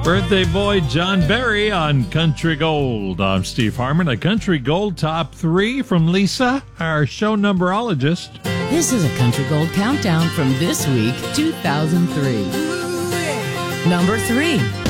Birthday boy John Berry on Country Gold. I'm Steve Harmon. A Country Gold Top 3 from Lisa, our show numberologist. This is a Country Gold countdown from this week, 2003. Number 3.